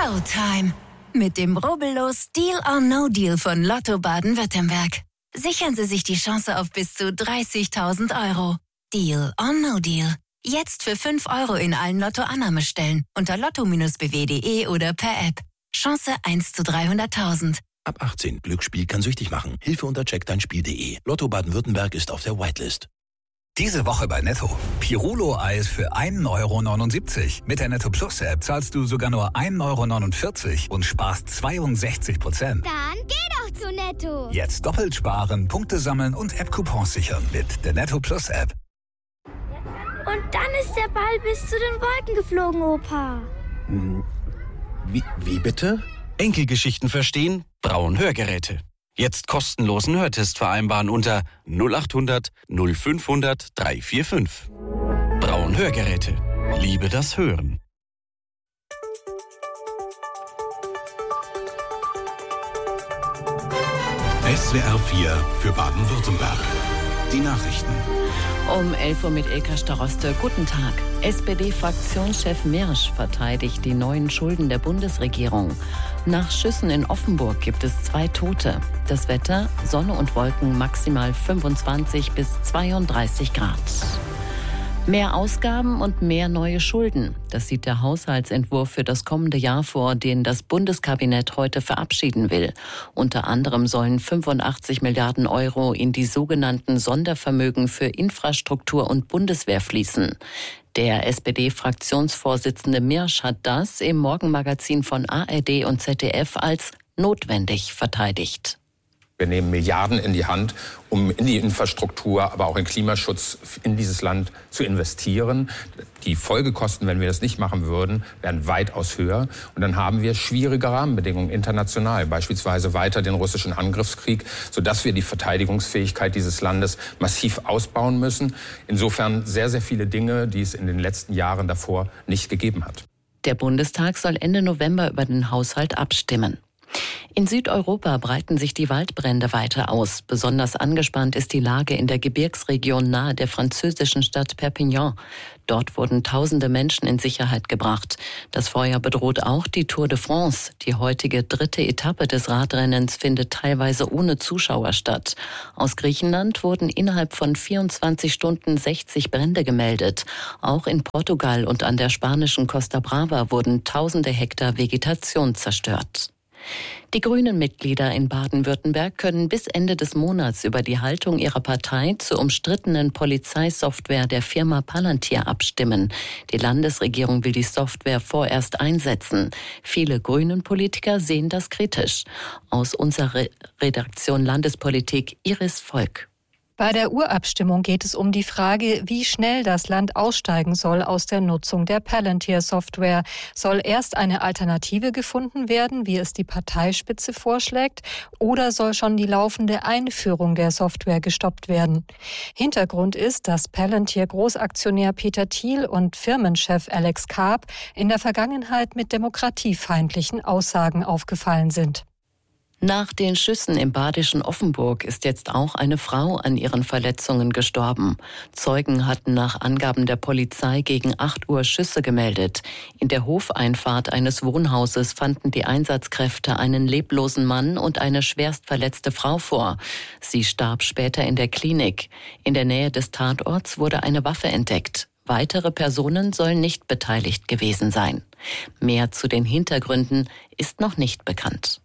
Showtime. Mit dem rubbellos Deal or No Deal von Lotto Baden-Württemberg. Sichern Sie sich die Chance auf bis zu 30.000 €. Deal or No Deal. Jetzt für 5 € in allen Lotto-Annahmestellen unter lotto-bw.de oder per App. Chance 1 zu 300.000. Ab 18. Glücksspiel kann süchtig machen. Hilfe unter checkdeinspiel.de. Lotto Baden-Württemberg ist auf der Whitelist. Diese Woche bei Netto. Pirulo-Eis für 1,79 €. Mit der Netto Plus App zahlst du sogar nur 1,49 € und sparst 62%. Dann geh doch zu Netto. Jetzt doppelt sparen, Punkte sammeln und App-Coupons sichern mit der Netto Plus App. Und dann ist der Ball bis zu den Wolken geflogen, Opa. Wie bitte? Enkelgeschichten verstehen? Braun Hörgeräte. Jetzt kostenlosen Hörtest vereinbaren unter 0800 0500 345. Braun Hörgeräte. Liebe das Hören. SWR 4 für Baden-Württemberg. Die Nachrichten. Um 11 Uhr mit Ilka Staroste. Guten Tag. SPD-Fraktionschef Mirsch verteidigt die neuen Schulden der Bundesregierung. Nach Schüssen in Offenburg gibt es 2 Tote. Das Wetter, Sonne und Wolken, maximal 25 bis 32 Grad. Mehr Ausgaben und mehr neue Schulden. Das sieht der Haushaltsentwurf für das kommende Jahr vor, den das Bundeskabinett heute verabschieden will. Unter anderem sollen 85 Milliarden € in die sogenannten Sondervermögen für Infrastruktur und Bundeswehr fließen. Der SPD-Fraktionsvorsitzende Mirsch hat das im Morgenmagazin von ARD und ZDF als notwendig verteidigt. Wir nehmen Milliarden in die Hand, um in die Infrastruktur, aber auch in Klimaschutz in dieses Land zu investieren. Die Folgekosten, wenn wir das nicht machen würden, wären weitaus höher. Und dann haben wir schwierige Rahmenbedingungen international, beispielsweise weiter den russischen Angriffskrieg, sodass wir die Verteidigungsfähigkeit dieses Landes massiv ausbauen müssen. Insofern sehr, sehr viele Dinge, die es in den letzten Jahren davor nicht gegeben hat. Der Bundestag soll Ende November über den Haushalt abstimmen. In Südeuropa breiten sich die Waldbrände weiter aus. Besonders angespannt ist die Lage in der Gebirgsregion nahe der französischen Stadt Perpignan. Dort wurden tausende Menschen in Sicherheit gebracht. Das Feuer bedroht auch die Tour de France. Die heutige 3. Etappe des Radrennens findet teilweise ohne Zuschauer statt. Aus Griechenland wurden innerhalb von 24 Stunden 60 Brände gemeldet. Auch in Portugal und an der spanischen Costa Brava wurden tausende Hektar Vegetation zerstört. Die Grünen-Mitglieder in Baden-Württemberg können bis Ende des Monats über die Haltung ihrer Partei zur umstrittenen Polizeisoftware der Firma Palantir abstimmen. Die Landesregierung will die Software vorerst einsetzen. Viele Grünen-Politiker sehen das kritisch. Aus unserer Redaktion Landespolitik Iris Volk. Bei der Urabstimmung geht es um die Frage, wie schnell das Land aussteigen soll aus der Nutzung der Palantir-Software. Soll erst eine Alternative gefunden werden, wie es die Parteispitze vorschlägt, oder soll schon die laufende Einführung der Software gestoppt werden? Hintergrund ist, dass Palantir-Großaktionär Peter Thiel und Firmenchef Alex Karp in der Vergangenheit mit demokratiefeindlichen Aussagen aufgefallen sind. Nach den Schüssen im badischen Offenburg ist jetzt auch eine Frau an ihren Verletzungen gestorben. Zeugen hatten nach Angaben der Polizei gegen 8 Uhr Schüsse gemeldet. In der Hofeinfahrt eines Wohnhauses fanden die Einsatzkräfte einen leblosen Mann und eine schwerst verletzte Frau vor. Sie starb später in der Klinik. In der Nähe des Tatorts wurde eine Waffe entdeckt. Weitere Personen sollen nicht beteiligt gewesen sein. Mehr zu den Hintergründen ist noch nicht bekannt.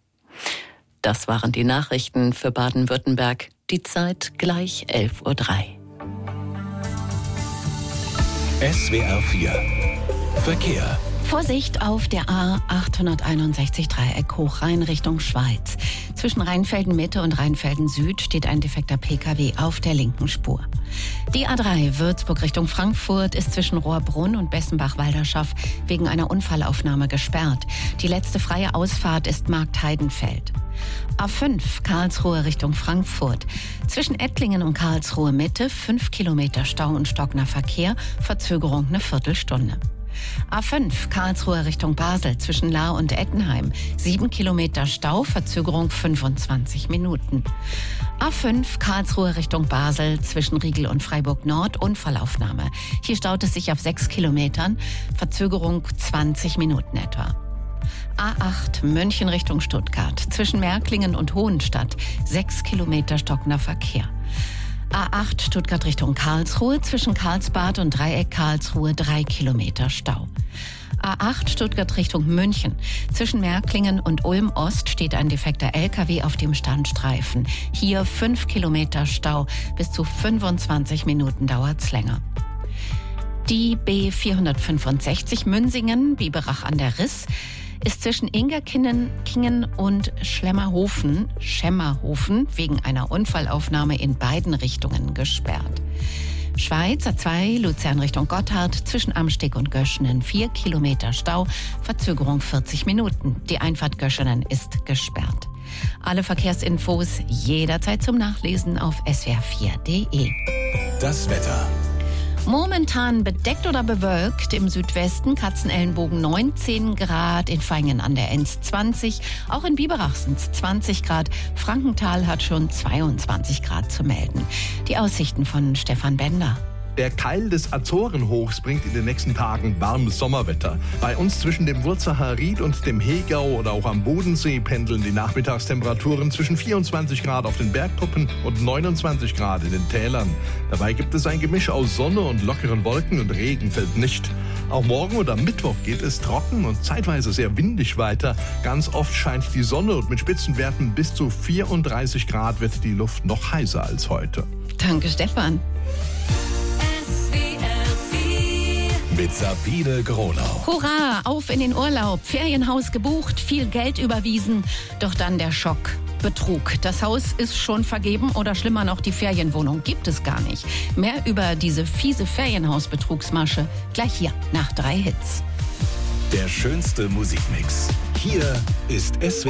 Das waren die Nachrichten für Baden-Württemberg. Die Zeit gleich 11:03 Uhr. SWR 4 Verkehr. Vorsicht auf der A861 Dreieck Hochrhein Richtung Schweiz. Zwischen Rheinfelden Mitte und Rheinfelden Süd steht ein defekter Pkw auf der linken Spur. Die A3 Würzburg Richtung Frankfurt ist zwischen Rohrbrunn und Bessenbach-Walderschaft wegen einer Unfallaufnahme gesperrt. Die letzte freie Ausfahrt ist Marktheidenfeld. A5 Karlsruhe Richtung Frankfurt. Zwischen Ettlingen und Karlsruhe Mitte 5 Kilometer Stau und stockender Verkehr, Verzögerung eine Viertelstunde. A5 Karlsruhe Richtung Basel zwischen Lahr und Ettenheim. 7 Kilometer Stau, Verzögerung 25 Minuten. A5 Karlsruhe Richtung Basel zwischen Riegel und Freiburg Nord, Unfallaufnahme. Hier staut es sich auf 6 Kilometern, Verzögerung 20 Minuten etwa. A8 München Richtung Stuttgart. Zwischen Märklingen und Hohenstadt 6 Kilometer stockender Verkehr. A8 Stuttgart Richtung Karlsruhe. Zwischen Karlsbad und Dreieck Karlsruhe 3 Kilometer Stau. A8 Stuttgart Richtung München. Zwischen Märklingen und Ulm-Ost steht ein defekter LKW auf dem Standstreifen. Hier 5 Kilometer Stau. Bis zu 25 Minuten dauert's länger. Die B465 Münsingen, Biberach an der Riss, ist zwischen Ingerkingen und Schemmerhofen wegen einer Unfallaufnahme in beiden Richtungen gesperrt. Schweiz A2 Luzern Richtung Gotthard zwischen Amsteg und Göschenen 4 Kilometer Stau, Verzögerung 40 Minuten. Die Einfahrt Göschenen ist gesperrt. Alle Verkehrsinfos jederzeit zum Nachlesen auf swr4.de. Das Wetter. Momentan bedeckt oder bewölkt, im Südwesten Katzenellenbogen 19 Grad, in Vaihingen an der Enz 20, auch in Biberach sind es 20 Grad, Frankenthal hat schon 22 Grad zu melden. Die Aussichten von Stefan Bender. Der Keil des Azorenhochs bringt in den nächsten Tagen warmes Sommerwetter. Bei uns zwischen dem Wurzacher Ried und dem Hegau oder auch am Bodensee pendeln die Nachmittagstemperaturen zwischen 24 Grad auf den Bergtoppen und 29 Grad in den Tälern. Dabei gibt es ein Gemisch aus Sonne und lockeren Wolken und Regen fällt nicht. Auch morgen oder Mittwoch geht es trocken und zeitweise sehr windig weiter. Ganz oft scheint die Sonne und mit Spitzenwerten bis zu 34 Grad wird die Luft noch heißer als heute. Danke, Stefan. Mit Sabine Gronau. Hurra, auf in den Urlaub, Ferienhaus gebucht, viel Geld überwiesen. Doch dann der Schock. Betrug. Das Haus ist schon vergeben oder schlimmer noch, die Ferienwohnung gibt es gar nicht. Mehr über diese fiese Ferienhausbetrugsmasche gleich hier nach 3 Hits. Der schönste Musikmix. Hier ist SWR